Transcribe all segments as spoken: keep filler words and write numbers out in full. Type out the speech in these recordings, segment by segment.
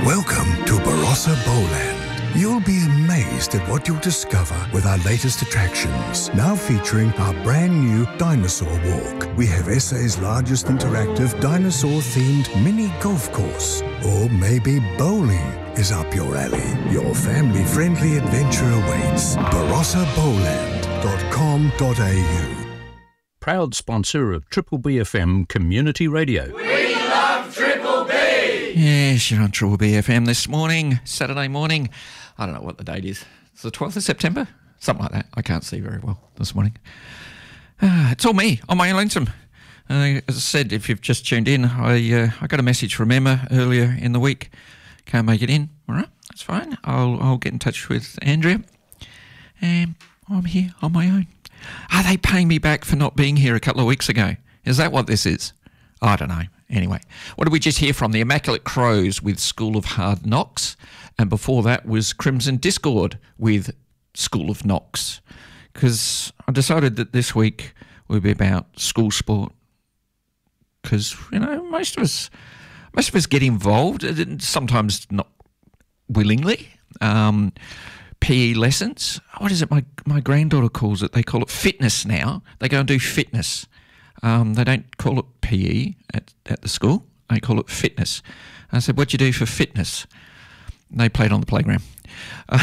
Welcome to Barossa Bowland. You'll be amazed at what you'll discover with our latest attractions. Now featuring our brand new Dinosaur Walk. We have S A's largest interactive dinosaur-themed mini golf course. Or maybe bowling is up your alley. Your family-friendly adventure awaits. barossa bowland dot com dot a u. Proud sponsor of Triple B F M Community Radio. We love Triple B! Yes, you're on Triple B F M this morning, Saturday morning. I don't know what the date is. It's the twelfth of September? Something like that. I can't see very well this morning. Uh, it's all me, on my own lonesome. Uh, as I said, if you've just tuned in, I uh, I got a message from Emma earlier in the week. Can't make it in. All right, that's fine. I'll, I'll get in touch with Andrea. And I'm here on my own. Are they paying me back for not being here a couple of weeks ago? Is that what this is? I don't know. Anyway, what did we just hear from? The Immaculate Crows with School of Hard Knocks. And before that was Crimson Discord with School of Knocks. Because I decided that this week would be about school sport. Because, you know, most of us most of us get involved, sometimes not willingly. Um, P E lessons. What is it my, my granddaughter calls it? They call it fitness now. They go and do fitness. Um, they don't call it P E at, at the school. They call it fitness. I said, what do you do for fitness? And they played on the playground. Uh,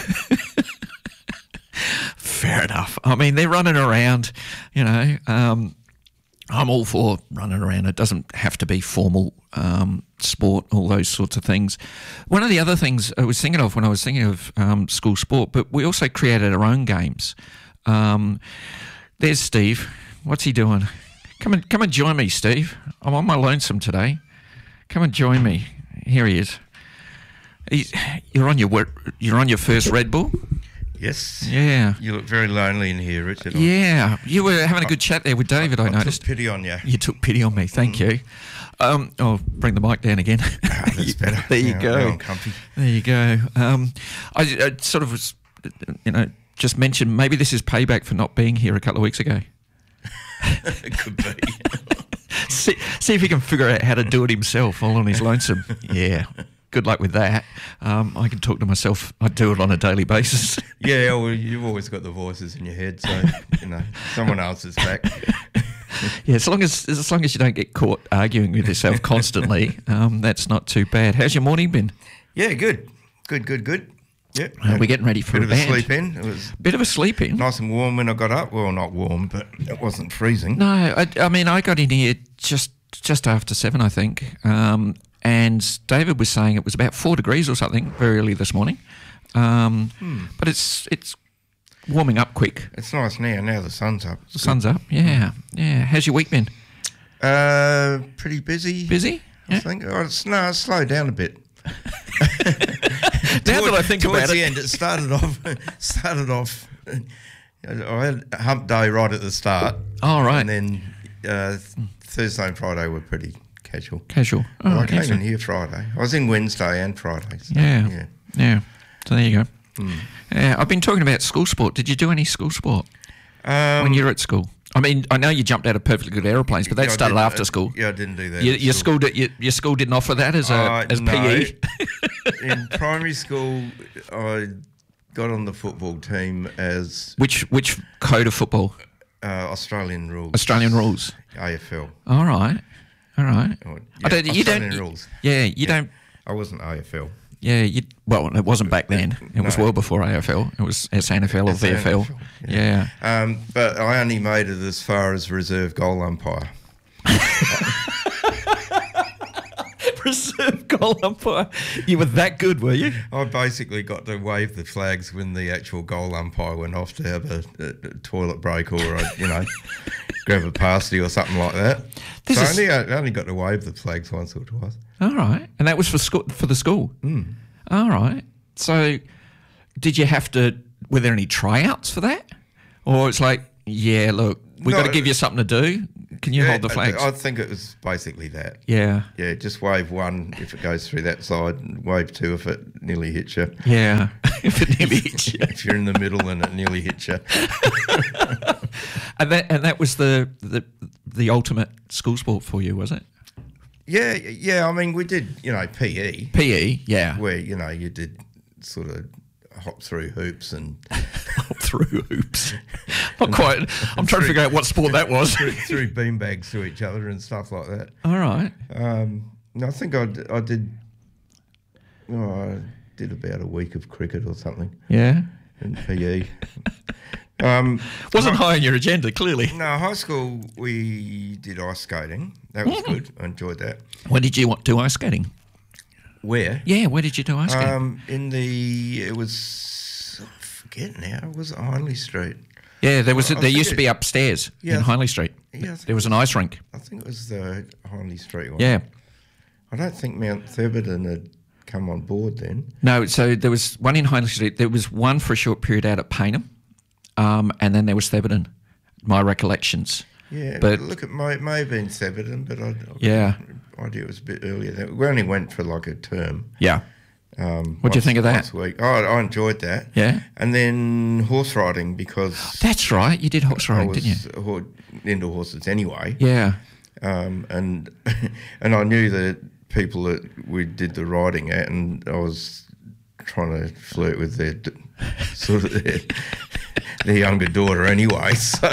fair enough. I mean, they're running around, you know. Um, I'm all for running around. It doesn't have to be formal um, sport, all those sorts of things. One of the other things I was thinking of when I was thinking of um, school sport, but we also created our own games. Um, there's Steve. What's he doing? Come and come and join me, Steve. I'm on my lonesome today. Come and join me. Here he is. He's, you're on your you're on your first Red Bull. Yes. Yeah. You look very lonely in here, Richard. Yeah. You were having a good chat there with David, I, I, I noticed. I took pity on you. You took pity on me. Thank mm. you. Um, I'll bring the mic down again. Oh, that's better. There you yeah, go. I'm comfy. There you go. Um, I, I sort of was, you know, just mentioned maybe this is payback for not being here a couple of weeks ago. It could be. see, see if he can figure out how to do it himself all on his lonesome. Yeah. Good luck with that. Um, I can talk to myself. I do it on a daily basis. Yeah, well, you've always got the voices in your head, so you know someone else is back. Yeah, as long as as long as you don't get caught arguing with yourself constantly, um, that's not too bad. How's your morning been? Yeah, good, good, good, good. Yeah, uh, we're getting ready for a a bit band. of a sleep in. It was bit of a sleep in. Nice and warm when I got up. Well, not warm, but it wasn't freezing. No, I, I mean I got in here just just after seven, I think. Um, And David was saying it was about four degrees or something very early this morning. Um, hmm. But it's it's warming up quick. It's nice now. Now the sun's up. It's the sun's good. up, yeah. Yeah. How's your week been? Uh, pretty busy. Busy? I yeah. think. Oh, it's, no, it's slowed down a bit. Now Toward, that I think towards about the it. end, it started off. started off. I had hump day right at the start. Oh, right. And then uh, Thursday and Friday were pretty casual. Casual. Oh, well, I came excellent. in here Friday. I was in Wednesday and Friday. So, yeah. yeah. Yeah. So there you go. Mm. Yeah, I've been talking about school sport. Did you do any school sport um, when you were at school? I mean, I know you jumped out of perfectly good aeroplanes, but that yeah, started did, after uh, school. Yeah, I didn't do that. You, your school, did, your, your school didn't offer that as a uh, as no. P E. In primary school, I got on the football team as which which code of football? Uh, Australian rules. Australian rules. A F L. All right, all right. Oh, yeah, I don't, you Australian don't. rules. Yeah, you yeah. don't. I wasn't A F L. Yeah, you. Well, it wasn't back then. It no. was well before A F L. It was S N F L or V F L. Yeah. yeah. Um, but I only made it as far as reserve goal umpire. Reserve goal umpire. You were that good, were you? I basically got to wave the flags when the actual goal umpire went off to have a, a, a toilet break or, a, you know, grab a pasty or something like that. This so is... I, only, I only got to wave the flags once or twice. All right. And that was for school, for the school? Mm. All right. So did you have to, were there any tryouts for that? Or it's like, yeah, look, we've no, got to give you something to do. Can you yeah, hold the flags? I, I think it was basically that. Yeah. Yeah, just wave one if it goes through that side, and wave two if it nearly hits you. Yeah, if it nearly hits you. If you're in the middle and it nearly hits you. and that and that was the, the the ultimate school sport for you, was it? Yeah, yeah. I mean, we did, you know, P E. P E, yeah. Where, you know, you did sort of hop through hoops and... hop through hoops. Not quite. I'm trying to figure out what sport that was. threw, threw beanbags to each other and stuff like that. All right. Um, I think I, I did... Oh, I did about a week of cricket or something. Yeah. In P E. Um, Wasn't high on your agenda, clearly. No, high school we did ice skating. That was Mm. good. I enjoyed that. Where did you want do ice skating? Where? Yeah, where did you do ice skating? Um, in the it was I forget now. It was Hindley Street. Yeah, there was. A, I there think used to it- be upstairs Yeah, in I Hindley Street. Yeah, I think There was an ice rink. I think it was the Hindley Street one. Yeah. I don't think Mount Theberton had come on board then. No, so there was one in Hindley Street. There was one for a short period out at Paynham, um, and then there was Theberton. My recollections. Yeah, But- look, it may, it may have been Theberton, but I, I Yeah. idea it was a bit earlier. Than, we only went for like a term. Yeah. Um, What'd you once- think of that? Once a week. Oh, I enjoyed that. Yeah. And then horse riding because That's right. You did horse I riding, was didn't you? ho- into horses anyway. Yeah. Um, and and I knew the people that we did the riding at, and I was trying to flirt with their d- sort of their, their younger daughter anyway. So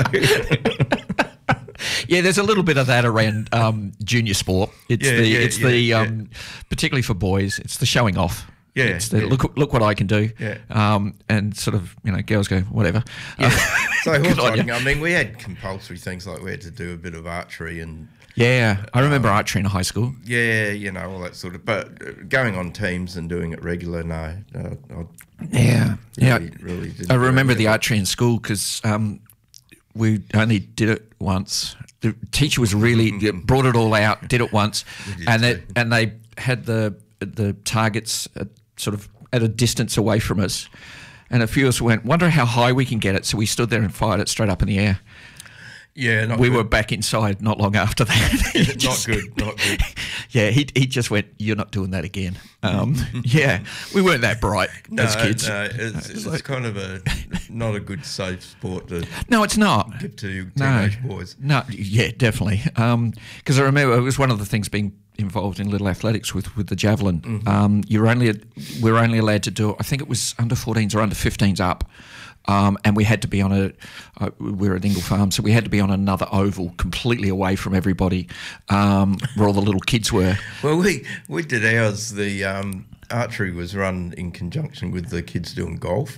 Yeah, there's a little bit of that around um, junior sport. It's Yeah, the yeah, it's yeah, the yeah. um, particularly for boys. It's the showing off. Yeah, It's the, yeah. look look what I can do. Yeah. Um, and sort of you know girls go whatever. yeah. So horse Good on riding. you. I mean, we had compulsory things like we had to do a bit of archery and Yeah, I remember archery in high school. yeah, you know, all that sort of. But uh, going on teams and doing it regular, no, no I Yeah, yeah. really, really didn't I do it remember the regular. archery in school because um, we only did it once. The teacher was really brought it all out, did it once, did and too. they and they had the the targets at, sort of at a distance away from us, and a few of us went, "Wonder how high we can get it." So we stood there and fired it straight up in the air. Yeah, not We good. were back inside not long after that. He not just- good, not good. Yeah, he he just went, "You're not doing that again." Um, yeah, we weren't that bright No, as kids. no, it's, it's, like- kind of a not a good safe sport to No, it's not. give to No. teenage boys. No, yeah, definitely. Because I remember it was one of the things being involved in little athletics with, with the javelin. Mm-hmm. Um, you were only we were only allowed to do. I think it was under fourteens or under fifteens up, um, and we had to be on a. Uh, we were at Ingle Farm, so we had to be on another oval, completely away from everybody, um, where all the little kids were. Well, we we did ours. The um, archery was run in conjunction with the kids doing golf.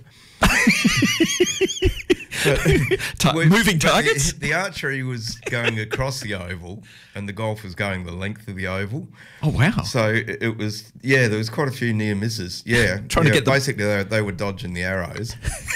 But Ta- we- moving but the- targets? The, archery was going across the oval, and the golf was going the length of the oval. Oh wow! So it, it was, yeah, there was quite a few near misses. Yeah, Trying to yeah, get the- basically they, they were dodging the arrows.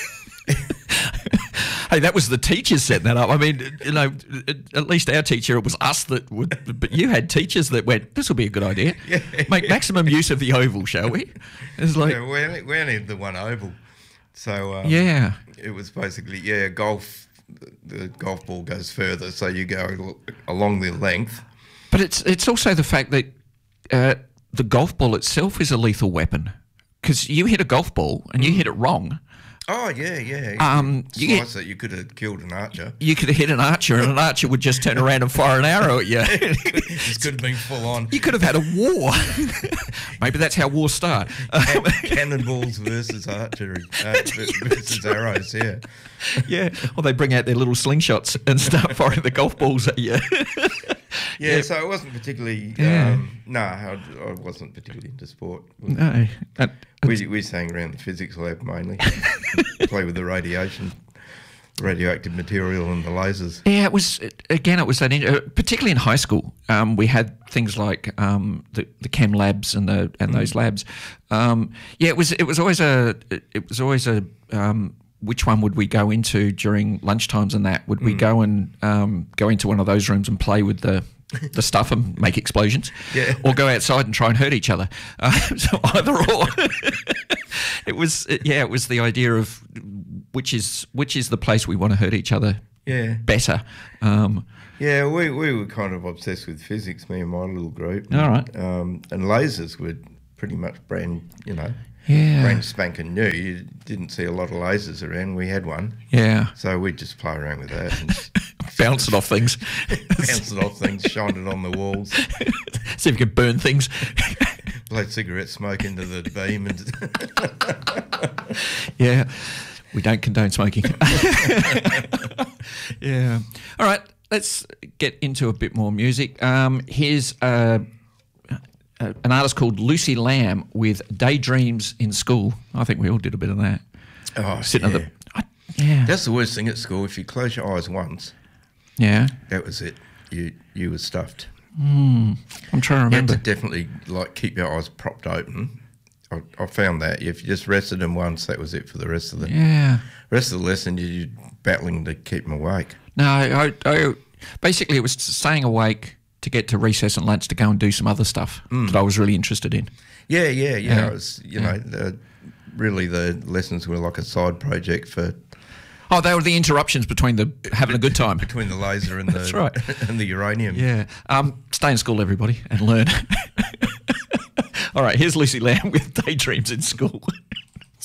Hey, that was the teachers setting that up. I mean, you know, at least our teacher, it was us that would, but you had teachers that went, this will be a good idea. Yeah. Make maximum use of the oval, shall we? It's like, Yeah, we only, we only had the one oval, so um, yeah. it was basically yeah, golf. The golf ball goes further, so you go al- along the length. But it's it's also the fact that uh, the golf ball itself is a lethal weapon. Because you hit a golf ball and you hit it wrong, Oh yeah, yeah. Um, you Slice get- it, you could have killed an archer. you could have hit an archer and an archer would just turn around and fire an arrow at you. This could have been full on. You could have had a war. Maybe that's how wars start. Can- Cannonballs versus archery, uh, versus arrows. Yeah. Yeah, or they bring out their little slingshots and start firing the golf balls at you. Yeah, so it wasn't particularly. Yeah. Um, no, I, I wasn't particularly into sport. No, and- We we sang around the physics lab mainly, play with the radiation, radioactive material and the lasers. yeah, it was again. It was that, in- uh, particularly in high school, um, we had things like um, the the chem labs and the and those labs. Um, yeah, it was it was always a it was always a um, which one would we go into during lunchtimes and that? Would we go and um, go into one of those rooms and play with the the stuff and make explosions, Yeah. or go outside and try and hurt each other? Uh, so either or. It was yeah, it was the idea of which is which is the place we want to hurt each other Yeah. better. Um, Yeah, we, we were kind of obsessed with physics, me and my little group. All right. Um, and lasers were pretty much brand, you know, Yeah. brand spanking new. You didn't see a lot of lasers around. We had one. yeah. So we'd just play around with that and Bounce it off things. Bounce it off things, shine it on the walls. See if you can burn things. Blow cigarette smoke into the beam. And yeah, we don't condone smoking. Yeah. All right, let's get into a bit more music. Um, here's uh, uh, an artist called Lucy Lamb with Daydreams in School. I think we all did a bit of that. Oh, Sitting yeah. at the... I, yeah. That's the worst thing at school. If you close your eyes once, Yeah. that was it. You you were stuffed. I'm trying to You had remember. to definitely like keep your eyes propped open. I, I found that if you just rested them once, that was it for the rest of the Yeah. rest of the lesson. You- You're battling to keep them awake. No, I, I basically it was staying awake to get to recess and lunch to go and do some other stuff that I was really interested in. Yeah, yeah, yeah. Yeah. It was, you know, the, really the lessons were like a side project for Oh, they were the interruptions between the having a good time. between the laser and the That's right. and the uranium. Yeah. Um, stay in school, everybody, and learn. All right, here's Lucy Lamb with Daydreams in School.